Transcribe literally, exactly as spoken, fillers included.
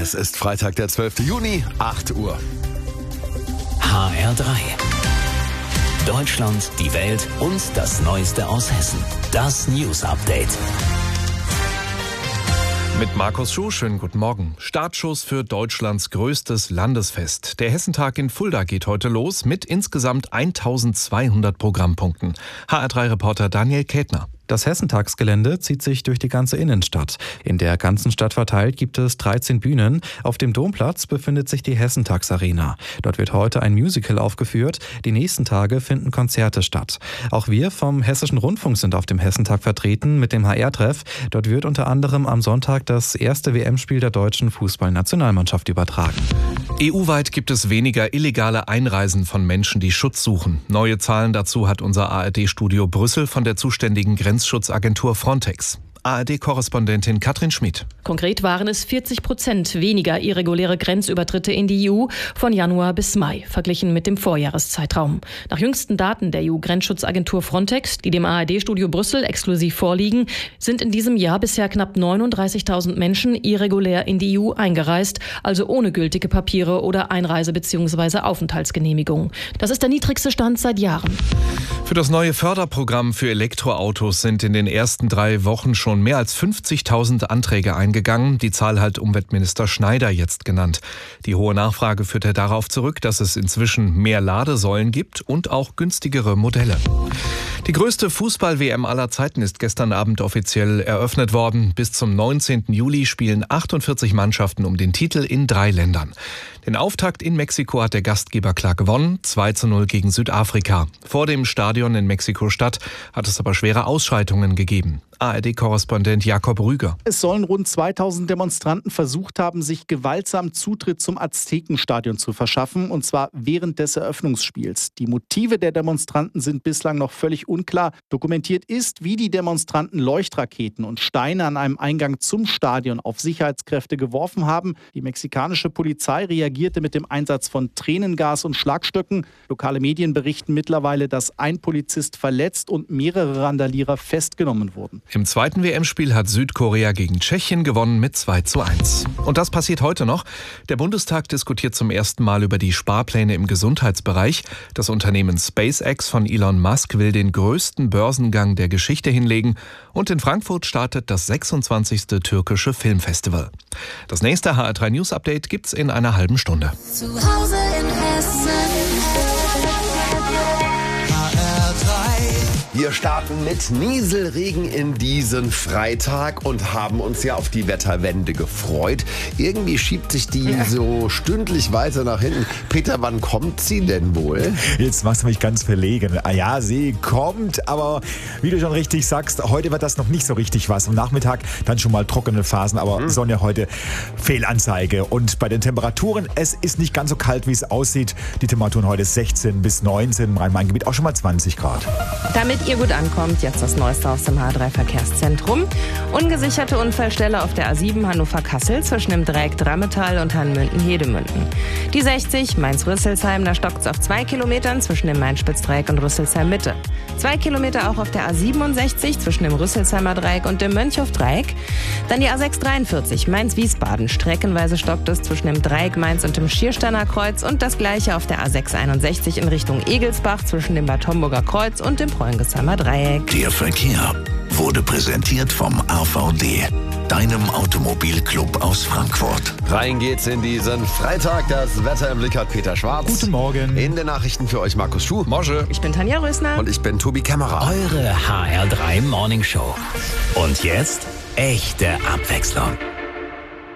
Es ist Freitag, der zwölfte Juni, acht Uhr. H R drei. Deutschland, die Welt und das Neueste aus Hessen. Das News Update. Mit Markus Schuh, schönen guten Morgen. Startschuss für Deutschlands größtes Landesfest. Der Hessentag in Fulda geht heute los mit insgesamt eintausendzweihundert Programmpunkten. H R drei Reporter Daniel Kätner. Das Hessentagsgelände zieht sich durch die ganze Innenstadt. In der ganzen Stadt verteilt gibt es dreizehn Bühnen. Auf dem Domplatz befindet sich die Hessentagsarena. Dort wird heute ein Musical aufgeführt. Die nächsten Tage finden Konzerte statt. Auch wir vom Hessischen Rundfunk sind auf dem Hessentag vertreten mit dem H R-Treff. Dort wird unter anderem am Sonntag das erste W M-Spiel der deutschen Fußballnationalmannschaft übertragen. E U-weit gibt es weniger illegale Einreisen von Menschen, die Schutz suchen. Neue Zahlen dazu hat unser A R D-Studio Brüssel von der zuständigen Grenzschutzagentur Frontex. A R D-Korrespondentin Katrin Schmid. Konkret waren es vierzig Prozent weniger irreguläre Grenzübertritte in die E U von Januar bis Mai, verglichen mit dem Vorjahreszeitraum. Nach jüngsten Daten der E U-Grenzschutzagentur Frontex, die dem A R D-Studio Brüssel exklusiv vorliegen, sind in diesem Jahr bisher knapp neununddreißigtausend Menschen irregulär in die E U eingereist, also ohne gültige Papiere oder Einreise- bzw. Aufenthaltsgenehmigung. Das ist der niedrigste Stand seit Jahren. Für das neue Förderprogramm für Elektroautos sind in den ersten drei Wochen schon mehr als fünfzigtausend Anträge eingegangen. Die Zahl hat Umweltminister Schneider jetzt genannt. Die hohe Nachfrage führte darauf zurück, dass es inzwischen mehr Ladesäulen gibt und auch günstigere Modelle. Die größte Fußball-W M aller Zeiten ist gestern Abend offiziell eröffnet worden. Bis zum neunzehnten Juli spielen achtundvierzig Mannschaften um den Titel in drei Ländern. Den Auftakt in Mexiko hat der Gastgeber klar gewonnen, zwei zu null gegen Südafrika. Vor dem Stadion in Mexiko-Stadt hat es aber schwere Ausschreitungen gegeben. A R D-Korrespondent Jakob Rüger. Es sollen rund zweitausend Demonstranten versucht haben, sich gewaltsam Zutritt zum Aztekenstadion zu verschaffen, und zwar während des Eröffnungsspiels. Die Motive der Demonstranten sind bislang noch völlig unklar. Dokumentiert ist, wie die Demonstranten Leuchtraketen und Steine an einem Eingang zum Stadion auf Sicherheitskräfte geworfen haben. Die mexikanische Polizei reagierte mit dem Einsatz von Tränengas und Schlagstöcken. Lokale Medien berichten mittlerweile, dass ein Polizist verletzt und mehrere Randalierer festgenommen wurden. Im zweiten W M-Spiel hat Südkorea gegen Tschechien gewonnen mit zwei zu eins. Und das passiert heute noch. Der Bundestag diskutiert zum ersten Mal über die Sparpläne im Gesundheitsbereich. Das Unternehmen SpaceX von Elon Musk will den größten Börsengang der Geschichte hinlegen. Und in Frankfurt startet das sechsundzwanzigste türkische Filmfestival. Das nächste H R drei News Update gibt's in einer halben Stunde. Zu Hause in Hessen. Wir starten mit Nieselregen in diesen Freitag und haben uns ja auf die Wetterwende gefreut. Irgendwie schiebt sich die so stündlich weiter nach hinten. Peter, wann kommt sie denn wohl? Jetzt machst du mich ganz verlegen. Ah ja, sie kommt, aber wie du schon richtig sagst, heute wird das noch nicht so richtig was. Am Nachmittag dann schon mal trockene Phasen, aber mhm. Sonne heute Fehlanzeige. Und bei den Temperaturen, es ist nicht ganz so kalt, wie es aussieht. Die Temperaturen heute sechzehn bis neunzehn, im Rhein-Main-Gebiet auch schon mal zwanzig Grad. Damit ihr gut ankommt, jetzt das Neueste aus dem H R drei Verkehrszentrum. Ungesicherte Unfallstelle auf der A sieben Hannover-Kassel zwischen dem Dreieck Drammetal und Hannmünden-Hedemünden. Die sechzig Mainz-Rüsselsheim, da stockt es auf zwei Kilometern zwischen dem Main-Spitz-Dreieck und Rüsselsheim-Mitte. Zwei Kilometer auch auf der A siebenundsechzig zwischen dem Rüsselsheimer Dreieck und dem Mönchhof-Dreieck. Dann die A sechs dreiundvierzig Mainz-Wiesbaden. Streckenweise stockt es zwischen dem Dreieck Mainz und dem Schiersteiner Kreuz und das gleiche auf der A sechs einundsechzig in Richtung Egelsbach zwischen dem Bad Homburger Kreuz und dem Preuengestheimer Dreieck. Der Verkehr wurde präsentiert vom A V D, deinem Automobilclub aus Frankfurt. Rein geht's in diesen Freitag. Das Wetter im Blick hat Peter Schwarz. Guten Morgen. In den Nachrichten für euch Markus Schuh. Mosche. Ich bin Tanja Rösner. Und ich bin Tobi Kämmerer. Eure H R drei Morning Show. Und jetzt echte Abwechslung.